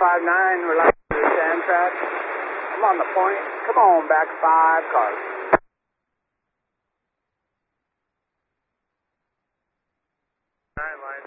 159, relax to the sand track. I'm on the point. Come on, back 5 cars. Line